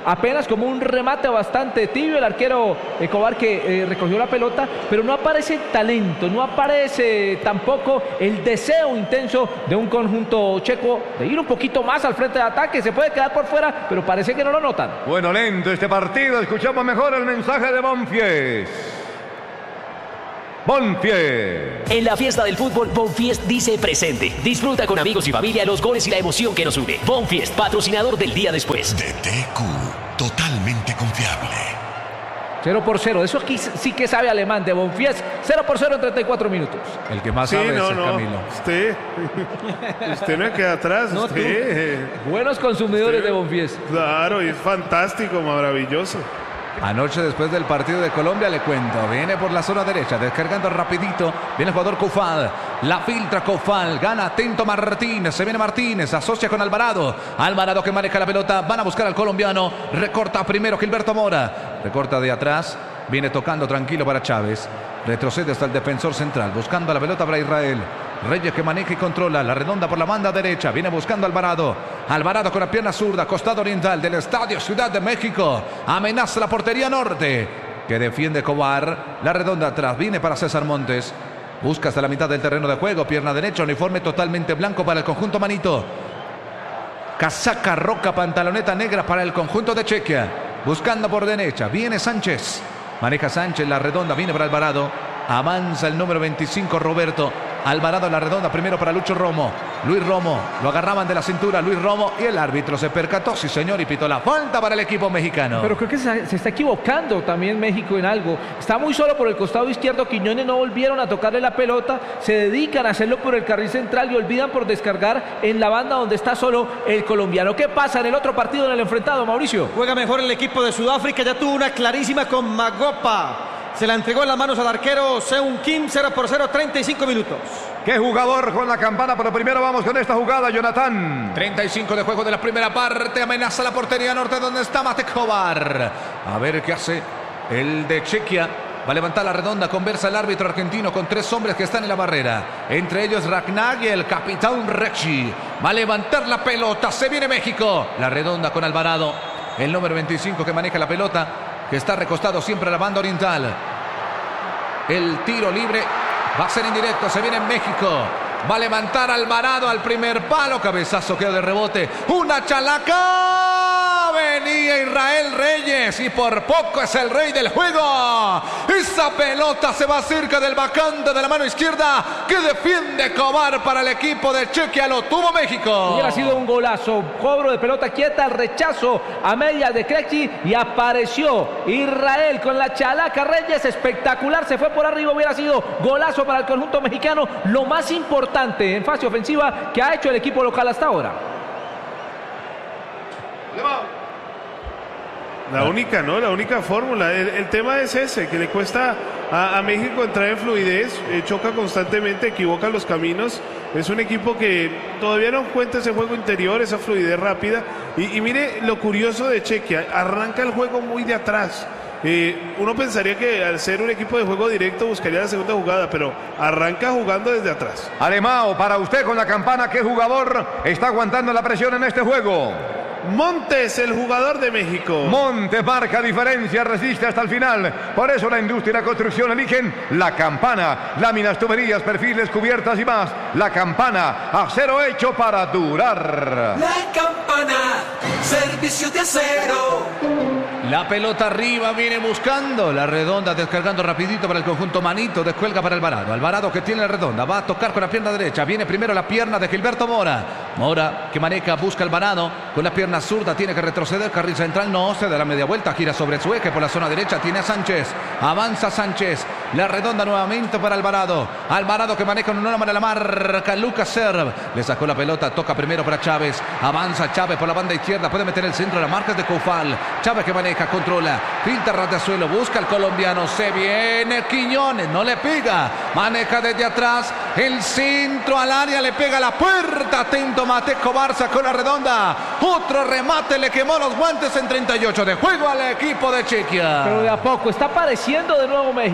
apenas como un remate bastante tibio el arquero Escobar que eh, recogió la pelota, pero no aparece talento, no aparece tampoco el deseo intenso de un conjunto checo de ir un poquito más al frente de ataque. Se puede quedar por fuera, pero parece que no lo notan. Bueno, lento este partido, escuchamos mejor el mensaje de Bonfies. Bonfies. En la fiesta del fútbol, Bonfies dice presente. Disfruta con amigos y familia los goles y la emoción que nos une. Bonfies, patrocinador del día después. D T Q, totalmente confiable. cero por cero, eso aquí sí que sabe alemán de Bonfies. cero por cero en treinta y cuatro minutos. El que más sí, sabe no, es el no. Camilo. Usted, usted no queda atrás. No, usted. Buenos consumidores usted, de Bonfies. Claro, y es fantástico, maravilloso. Anoche después del partido de Colombia le cuento, viene por la zona derecha, descargando rapidito, viene el jugador Koufal, la filtra Koufal, gana atento Martínez, se viene Martínez, asocia con Alvarado, Alvarado que maneja la pelota, van a buscar al colombiano, recorta primero Gilberto Mora, recorta de atrás, viene tocando tranquilo para Chávez, retrocede hasta el defensor central, buscando la pelota para Israel. Reyes que maneja y controla la redonda por la banda derecha. Viene buscando Alvarado. Alvarado con la pierna zurda. Costado oriental del Estadio Ciudad de México. Amenaza la portería norte. Que defiende Cobar. La redonda atrás. Viene para César Montes. Busca hasta la mitad del terreno de juego. Pierna derecha. Uniforme totalmente blanco para el conjunto manito. Casaca roca. Pantaloneta negra para el conjunto de Chequia. Buscando por derecha. Viene Sánchez. Maneja Sánchez. La redonda. Viene para Alvarado. Avanza el número veinticinco Roberto. Alvarado en la redonda, primero para Lucho Romo. Luis Romo, lo agarraban de la cintura Luis Romo y el árbitro se percató, sí señor, y pitó la falta para el equipo mexicano. Pero creo que se, se está equivocando también México en algo. Está muy solo por el costado izquierdo, Quiñones no volvieron a tocarle la pelota, se dedican a hacerlo por el carril central y olvidan por descargar en la banda donde está solo el colombiano. ¿Qué pasa en el otro partido en el enfrentado, Mauricio? Juega mejor el equipo de Sudáfrica, ya tuvo una clarísima con Magopa. Se la entregó en las manos al arquero Seung Kim, cero por cero, treinta y cinco minutos. ¿Qué jugador con la campana? Pero primero vamos con esta jugada, Jonathan. treinta y cinco de juego de la primera parte. Amenaza la portería norte donde está Mate Kovar. A ver qué hace el de Chequia. Va a levantar la redonda, conversa el árbitro argentino con tres hombres que están en la barrera. Entre ellos Ragnar y el capitán Recchi. Va a levantar la pelota, se viene México. La redonda con Alvarado. El número veinticinco que maneja la pelota, que está recostado siempre a la banda oriental. El tiro libre va a ser indirecto, se viene en México. Va a levantar Alvarado al primer palo, cabezazo queda de rebote. Una chalaca. Venía Israel Reyes y por poco es el rey del juego. Esa pelota se va cerca del bacante de la mano izquierda que defiende Cobar para el equipo de Chequia. Lo tuvo México. Hubiera sido un golazo. Cobro de pelota quieta, rechazo a medias de Crechi y apareció Israel con la chalaca Reyes. Espectacular, se fue por arriba. Hubiera sido golazo para el conjunto mexicano. Lo más importante en fase ofensiva que ha hecho el equipo local hasta ahora. La única, ¿no? La única fórmula. El, el tema es ese, que le cuesta a, a México entrar en fluidez, eh, choca constantemente, equivoca los caminos. Es un equipo que todavía no encuentra ese juego interior, esa fluidez rápida. Y, y mire lo curioso de Chequia, arranca el juego muy de atrás. Eh, uno pensaría que al ser un equipo de juego directo buscaría la segunda jugada, pero arranca jugando desde atrás. Alemão, para usted con la campana, ¿qué jugador está aguantando la presión en este juego? Montes, el jugador de México. Montes marca diferencia, resiste hasta el final. Por eso la industria y la construcción eligen la campana. Láminas, tuberías, perfiles, cubiertas y más. La campana, acero hecho para durar. La campana, servicio de acero. La pelota arriba, viene buscando la redonda, descargando rapidito para el conjunto manito, descuelga para Alvarado. Alvarado que tiene la redonda, va a tocar con la pierna derecha, viene primero la pierna de Gilberto Mora. Mora que maneja, busca Alvarado con la pierna zurda, tiene que retroceder, carril central, no, se da la media vuelta, gira sobre su eje por la zona derecha, tiene a Sánchez, avanza Sánchez, la redonda nuevamente para Alvarado. Alvarado que maneja un número de la marca, Lucas Serv, le sacó la pelota, toca primero para Chávez, avanza Chávez por la banda izquierda, puede meter el centro de la marca de Koufal. Chávez que maneja, controla, pinta ras de suelo, busca el colombiano, se viene Quiñones, no le pega, maneja desde atrás, el centro al área, le pega la puerta, atento Mateco Barça con la redonda, otro remate, le quemó los guantes en treinta y ocho de juego al equipo de Chequia. Pero de a poco está apareciendo de nuevo México, en este caso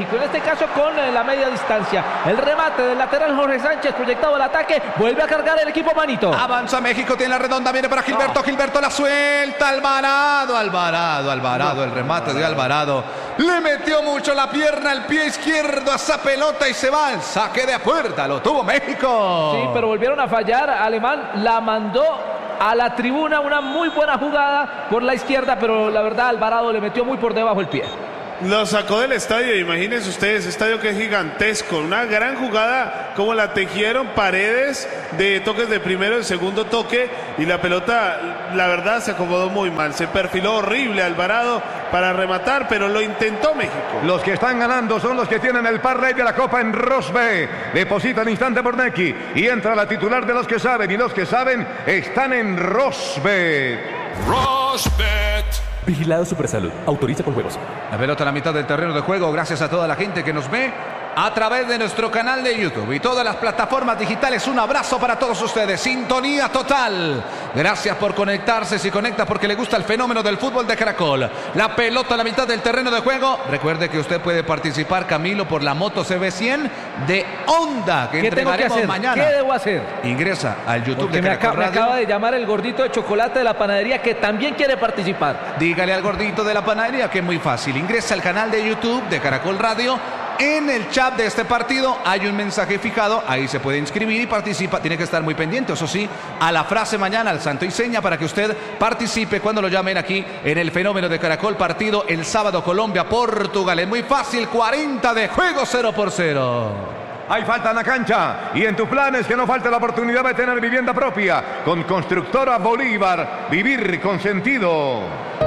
caso con eh, la media distancia. El remate del lateral Jorge Sánchez proyectado al ataque, vuelve a cargar el equipo Manito. Avanza México, tiene la redonda, viene para Gilberto, no. Gilberto la suelta, Alvarado, Alvarado, Alvarado, no. El remate de Alvarado. Le metió mucho la pierna, el pie izquierdo a esa pelota y se va el saque de puerta, lo tuvo México. Sí, pero volvieron a fallar, Alemán la mandó a la tribuna, una muy buena jugada por la izquierda, pero la verdad Alvarado le metió muy por debajo el pie. Lo sacó del estadio, imagínense ustedes, estadio que es gigantesco, una gran jugada como la tejieron Paredes de toques de primero y segundo toque y la pelota, la verdad, se acomodó muy mal, se perfiló horrible Alvarado para rematar, pero lo intentó México. Los que están ganando son los que tienen el parlay de la Copa en Rosbe. Deposita al instante por Neki y entra la titular de los que saben y los que saben están en Rosbe. Rosbet. Vigilado Supersalud. Autoriza con juegos. La pelota a la mitad del terreno de juego. Gracias a toda la gente que nos ve a través de nuestro canal de YouTube y todas las plataformas digitales. Un abrazo para todos ustedes. Sintonía total. Gracias por conectarse. Si conecta porque le gusta el fenómeno del fútbol de Caracol. La pelota a la mitad del terreno de juego. Recuerde que usted puede participar, Camilo, por la moto C B cien de Honda que ¿Qué entregaremos tengo que hacer? mañana. ¿Qué debo hacer? Ingresa al YouTube porque de me, Caracol acaba, Radio. me acaba de llamar el gordito de chocolate de la panadería que también quiere participar. Dígale al gordito de la panadería que es muy fácil. Ingresa al canal de YouTube de Caracol Radio. En el chat de este partido hay un mensaje fijado, ahí se puede inscribir y participa. Tiene que estar muy pendiente, eso sí, a la frase mañana, al santo y seña, para que usted participe cuando lo llamen aquí en el fenómeno de Caracol. Partido el sábado, Colombia-Portugal. Es muy fácil, cuarenta de juego, cero por cero. Hay falta en la cancha y en tus planes que no falte la oportunidad de tener vivienda propia con Constructora Bolívar. Vivir con sentido.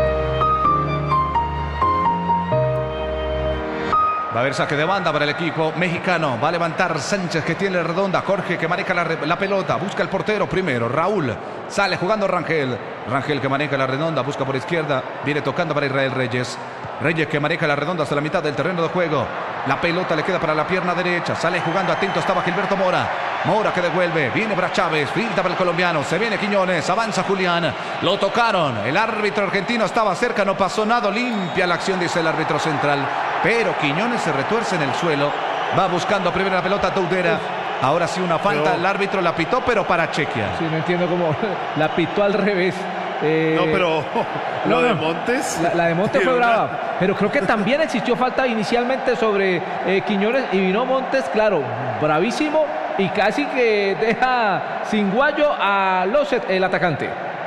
Va a haber saque de banda para el equipo mexicano. Va a levantar Sánchez que tiene la redonda. Jorge que maneja la, la pelota. Busca el portero primero. Raúl. Sale jugando Rangel. Rangel que maneja la redonda. Busca por izquierda. Viene tocando para Israel Reyes. Reyes que maneja la redonda hasta la mitad del terreno de juego. La pelota le queda para la pierna derecha. Sale jugando atento. Estaba Gilberto Mora. Mora que devuelve. Viene para Chávez. Filtra para el colombiano. Se viene Quiñones. Avanza Julián. Lo tocaron. El árbitro argentino estaba cerca. No pasó nada. Limpia la acción, dice el árbitro central. Pero Quiñones se retuerce en el suelo. Va buscando primero la pelota Toudera. Ahora sí una falta. Pero el árbitro la pitó, pero para Chequia. Sí, no entiendo cómo la pitó al revés. Eh, no, pero lo no, de Montes. La, la de Montes fue brava. Pero creo que también existió falta inicialmente sobre eh, Quiñones y vino Montes, claro, bravísimo y casi que deja sin guayo a Loset, el atacante.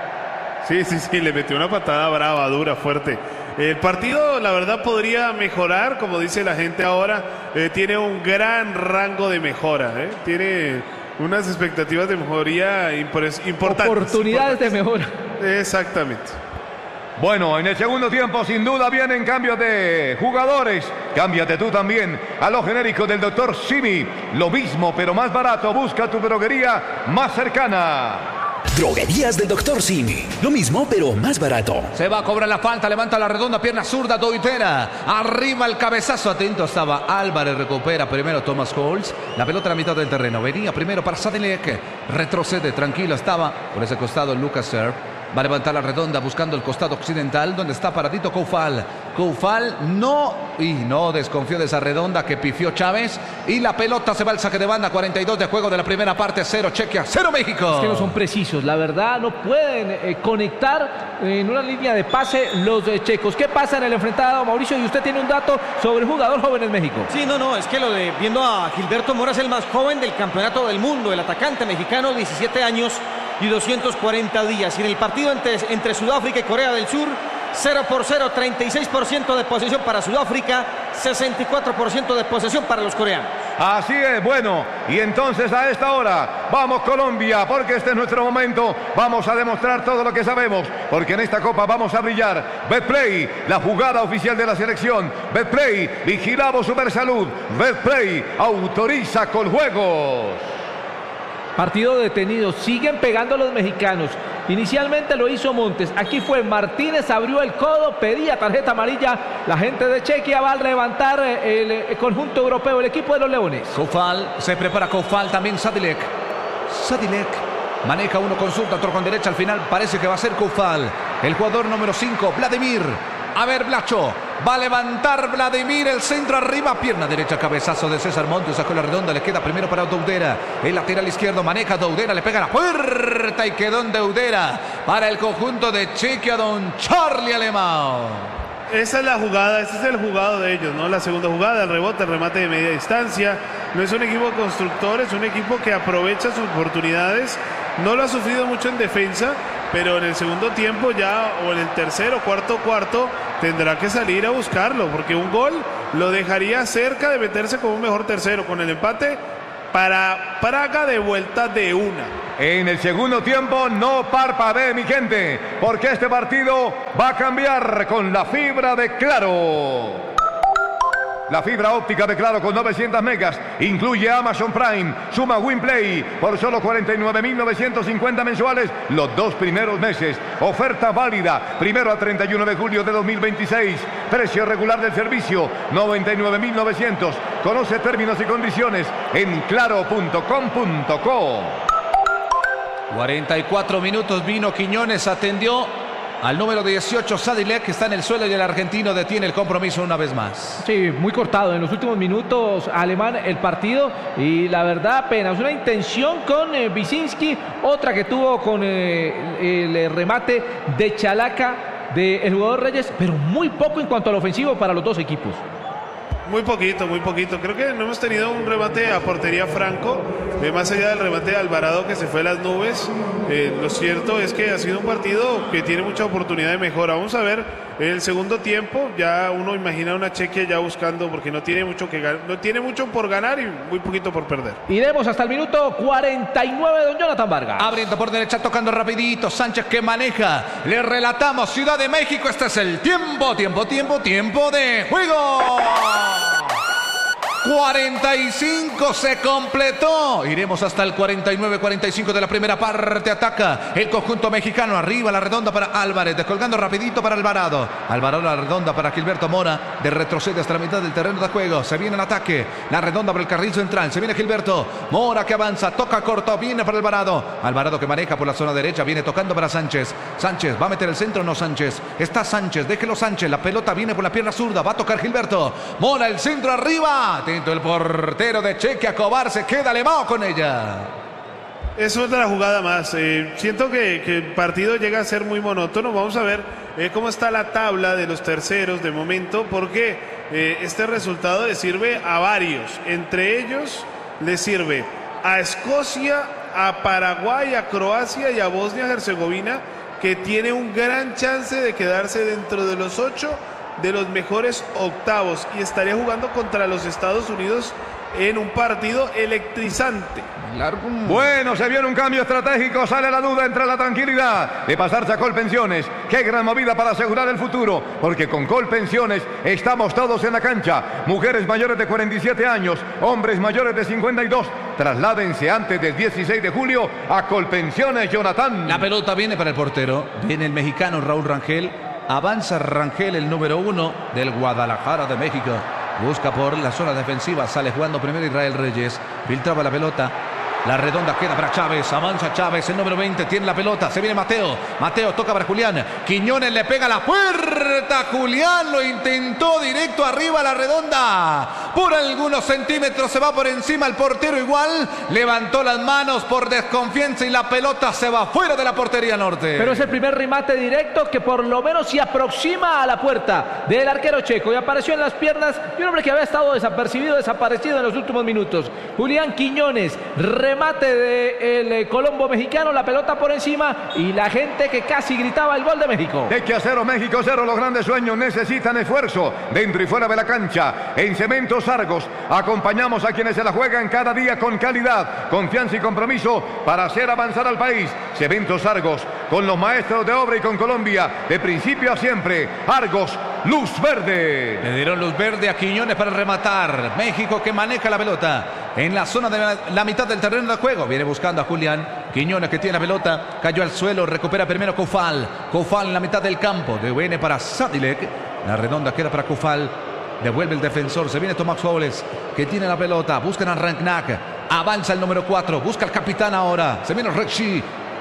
Sí, sí, sí, le metió una patada brava, dura, fuerte. El partido, la verdad, podría mejorar, como dice la gente ahora. Eh, tiene un gran rango de mejora. ¿eh? Tiene unas expectativas de mejoría importantes. Oportunidades de mejora. Exactamente. Bueno, en el segundo tiempo sin duda vienen cambios de jugadores. Cámbiate tú también a lo genérico del doctor Simi. Lo mismo pero más barato. Busca tu droguería más cercana. Droguerías del doctor Simi. Lo mismo pero más barato. Se va a cobrar la falta. Levanta la redonda, pierna zurda, Toitera. Arriba el cabezazo. Atento estaba Álvarez. Recupera primero Thomas Holtz. La pelota a la mitad del terreno. Venía primero para Sadilek. Retrocede. Tranquilo estaba por ese costado Lucas Serp. Va a levantar la redonda buscando el costado occidental donde está paradito Coufal. Coufal no y no desconfió de esa redonda que pifió Chávez. Y la pelota se va al saque de banda. cuarenta y dos de juego de la primera parte. Cero Chequia, cero México. Es que no son precisos. La verdad no pueden eh, conectar en una línea de pase los eh, checos. ¿Qué pasa en el enfrentado, Mauricio? Y usted tiene un dato sobre el jugador joven en México. Sí, no, no. Es que lo de viendo a Gilberto Mora es el más joven del campeonato del mundo. El atacante mexicano, diecisiete años y doscientos cuarenta días. Y en el partido entre, entre Sudáfrica y Corea del Sur, cero por cero, treinta y seis por ciento de posesión para Sudáfrica, sesenta y cuatro por ciento de posesión para los coreanos. Así es, bueno, y entonces a esta hora, vamos Colombia, porque este es nuestro momento, vamos a demostrar todo lo que sabemos, porque en esta Copa vamos a brillar. Betplay, la jugada oficial de la selección. Betplay, vigilamos Supersalud. Betplay, autoriza con juegos. Partido detenido, siguen pegando los mexicanos. Inicialmente lo hizo Montes, aquí fue Martínez, abrió el codo, pedía tarjeta amarilla. La gente de Chequia va a levantar el, el conjunto europeo, el equipo de los Leones. Coufal, se prepara Coufal, también Sadilek. Sadilek maneja uno con zurda, otro con derecha, al final parece que va a ser Coufal. El jugador número cinco, Vladimir. A ver, Blacho, Va a levantar Vladimir, el centro arriba, pierna derecha, cabezazo de César Montes, sacó la redonda, le queda primero para Doudera, el lateral izquierdo, maneja Doudera, le pega la puerta y quedó en Doudera para el conjunto de Chequia, don Charlie Alemão. Esa es la jugada, ese es el jugado de ellos, ¿no? La segunda jugada, el rebote, el remate de media distancia. No es un equipo constructor, es un equipo que aprovecha sus oportunidades. No lo ha sufrido mucho en defensa, pero en el segundo tiempo ya, o en el tercero, cuarto, cuarto, tendrá que salir a buscarlo, porque un gol lo dejaría cerca de meterse como un mejor tercero. Con el empate, para Praga de vuelta de una. En el segundo tiempo no parpadee, mi gente, porque este partido va a cambiar con la fibra de Claro. La fibra óptica de Claro con novecientas megas incluye Amazon Prime, suma WinPlay por solo cuarenta y nueve mil novecientos cincuenta mensuales los dos primeros meses. Oferta válida primero a treinta y uno de julio de dos mil veintiséis. Precio regular del servicio noventa y nueve mil novecientos. Conoce términos y condiciones en claro punto com punto co. cuarenta y cuatro minutos vino Quiñones, atendió al número dieciocho, Sadilek, que está en el suelo, y el argentino detiene el compromiso una vez más. Sí, muy cortado en los últimos minutos, Alemán, el partido, y la verdad apenas una intención con eh, Visinski, otra que tuvo con eh, el, el remate de Chalaca del jugador Reyes, pero muy poco en cuanto al ofensivo para los dos equipos. Muy poquito, muy poquito. Creo que no hemos tenido un remate a portería franco, eh, más allá del remate de Alvarado que se fue a las nubes. Eh, lo cierto es que ha sido un partido que tiene mucha oportunidad de mejora. Vamos a ver el segundo tiempo. Ya uno imagina una Chequia ya buscando, porque no tiene mucho que ganar, no tiene mucho por ganar y muy poquito por perder. Iremos hasta el minuto cuarenta y nueve, don Jonathan Vargas. Abriendo por derecha, tocando rapidito, Sánchez que maneja. Le relatamos, Ciudad de México, este es el tiempo, tiempo, tiempo, tiempo de juego. cuarenta y cinco se completó. Iremos hasta el cuarenta y nueve cuarenta y cinco de la primera parte. Ataca el conjunto mexicano. Arriba la redonda para Álvarez. Descolgando rapidito para Alvarado. Alvarado la redonda para Gilberto Mora. De retrocede hasta la mitad del terreno de juego. Se viene el ataque. La redonda para el carril central. Se viene Gilberto Mora que avanza. Toca corto. Viene para Alvarado. Alvarado que maneja por la zona derecha. Viene tocando para Sánchez. Sánchez va a meter el centro. No Sánchez. Está Sánchez. Déjelo Sánchez. La pelota viene por la pierna zurda. Va a tocar Gilberto Mora. El centro arriba. El portero de Chequia, Cobar, se queda Alemão con ella. Es otra jugada más. Eh, siento que, que el partido llega a ser muy monótono. Vamos a ver eh, cómo está la tabla de los terceros de momento, porque eh, este resultado le sirve a varios. Entre ellos le sirve a Escocia, a Paraguay, a Croacia y a Bosnia-Herzegovina, que tiene un gran chance de quedarse dentro de los ocho de los mejores octavos, y estaría jugando contra los Estados Unidos en un partido electrizante. Bueno, se viene un cambio estratégico, sale la duda entre la tranquilidad de pasarse a Colpensiones. Qué gran movida para asegurar el futuro, porque con Colpensiones estamos todos en la cancha. Mujeres mayores de cuarenta y siete años, hombres mayores de cincuenta y dos. Trasládense antes del dieciséis de julio a Colpensiones, Jonathan. La pelota viene para el portero, viene el mexicano Raúl Rangel. Avanza Rangel, el número uno del Guadalajara de México. Busca por la zona defensiva. Sale jugando primero Israel Reyes. Filtraba la pelota. La redonda queda para Chávez. Avanza Chávez, el número veinte. Tiene la pelota. Se viene Mateo. Mateo toca para Julián. Quiñones le pega la puerta. Julián lo intentó directo arriba a la redonda. Por algunos centímetros se va por encima el portero igual. Levantó las manos por desconfianza y la pelota se va fuera de la portería norte. Pero es el primer remate directo que por lo menos se aproxima a la puerta del arquero checo. Y apareció en las piernas de un hombre que había estado desapercibido, desaparecido en los últimos minutos. Julián Quiñones. Remate del de Colombo mexicano, la pelota por encima y la gente que casi gritaba el gol de México. Chequia cero, México cero. Los grandes sueños necesitan esfuerzo dentro y fuera de la cancha. En Cementos Argos acompañamos a quienes se la juegan cada día con calidad, confianza y compromiso para hacer avanzar al país. Cementos Argos, con los maestros de obra y con Colombia, de principio a siempre. Argos, luz verde. Le dieron luz verde a Quiñones para rematar. México que maneja la pelota en la zona de la, la mitad del terreno de juego. Viene buscando a Julián Quiñones, que tiene la pelota. Cayó al suelo, recupera primero Cofal. Cofal en la mitad del campo. Devuelve para Sadilek. La redonda queda para Cofal. Devuelve el defensor. Se viene Tomás Fowles, que tiene la pelota. Buscan a Rangnack. Avanza el número cuatro. Busca al capitán ahora. Se viene Rexy.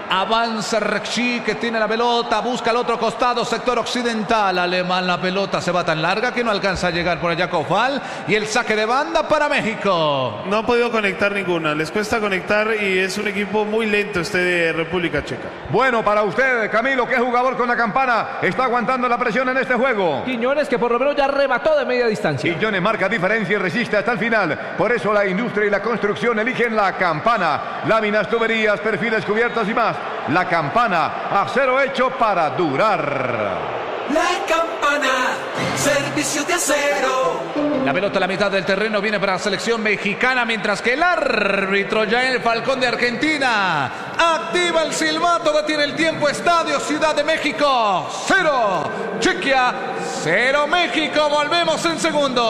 Avanza Rekchi, que tiene la pelota, busca al otro costado, sector occidental alemán. La pelota se va tan larga que no alcanza a llegar por allá Coufal. Y el saque de banda para México. No ha podido conectar ninguna, les cuesta conectar y es un equipo muy lento este de República Checa. Bueno, para usted, Camilo, ¿qué jugador con la campana está aguantando la presión en este juego? Quiñones, que por lo menos ya remató de media distancia. Quiñones marca diferencia y resiste hasta el final. Por eso la industria y la construcción eligen la campana. Láminas, tuberías, perfiles, cubiertas y más. La campana, acero hecho para durar. La campana, servicio de acero. La pelota a la mitad del terreno viene para la selección mexicana, mientras que el árbitro Yael Falcón de Argentina activa el silbato, detiene el tiempo. Estadio Ciudad de México, cero. Chequia, cero México. Volvemos en segundo.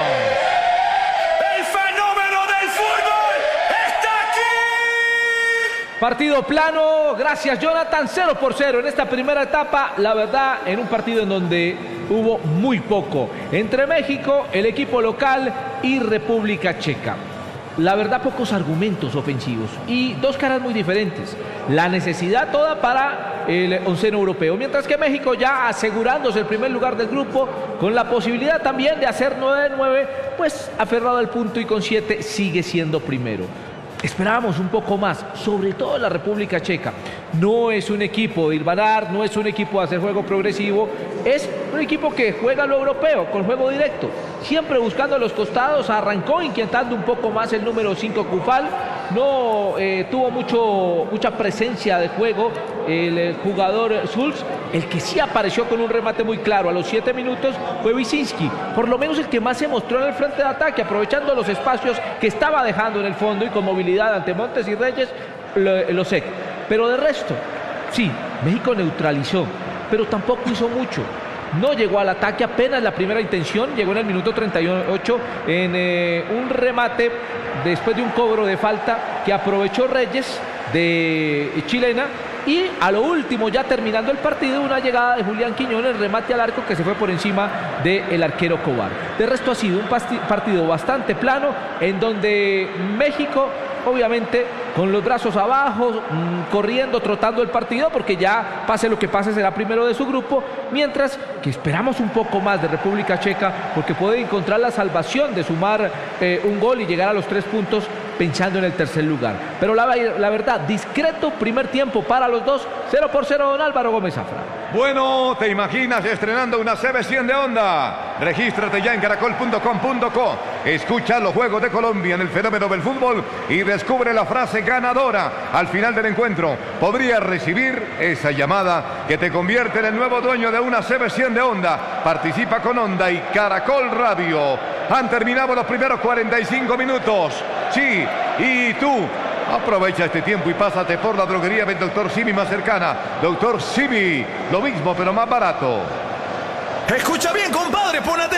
Partido plano, gracias Jonathan, cero por cero en esta primera etapa, la verdad en un partido en donde hubo muy poco entre México, el equipo local y República Checa. La verdad pocos argumentos ofensivos y dos caras muy diferentes, la necesidad toda para el onceno europeo, mientras que México ya asegurándose el primer lugar del grupo con la posibilidad también de hacer nueve de nueve, pues aferrado al punto y con siete sigue siendo primero. Esperábamos un poco más, sobre todo la República Checa. No es un equipo de hilvanar, no es un equipo de hacer juego progresivo, es un equipo que juega lo europeo, con juego directo. Siempre buscando los costados, arrancó inquietando un poco más el número cinco Coufal. No eh, tuvo mucho, mucha presencia de juego el, el jugador Schulz. El que sí apareció con un remate muy claro a los siete minutos fue Wyszynski. Por lo menos el que más se mostró en el frente de ataque, aprovechando los espacios que estaba dejando en el fondo y con movilidad ante Montes y Reyes, lo, lo sé. Pero de resto, sí, México neutralizó, pero tampoco hizo mucho. No llegó al ataque, apenas la primera intención, llegó en el minuto treinta y ocho en eh, un remate después de un cobro de falta que aprovechó Reyes de chilena. Y a lo último, ya terminando el partido, una llegada de Julián Quiñones, remate al arco que se fue por encima del arquero Cobar. De resto ha sido un partido bastante plano, en donde México, obviamente, con los brazos abajo, mmm, corriendo, trotando el partido, porque ya pase lo que pase será primero de su grupo, mientras que esperamos un poco más de República Checa, porque puede encontrar la salvación de sumar eh, un gol y llegar a los tres puntos pensando en el tercer lugar. Pero la, la verdad, discreto primer tiempo para los dos, cero por cero don Álvaro Gómez Zafra. Bueno, ¿te imaginas estrenando una C B cien de Honda? Regístrate ya en caracol punto com punto co. Escucha los Juegos de Colombia en el fenómeno del fútbol y descubre la frase ganadora al final del encuentro. Podrías recibir esa llamada que te convierte en el nuevo dueño de una C B cien de Honda. Participa con Honda y Caracol Radio. Han terminado los primeros cuarenta y cinco minutos. Sí, y tú aprovecha este tiempo y pásate por la droguería del doctor Simi más cercana. doctor Simi, lo mismo pero más barato. Escucha bien, compadre, pon atención.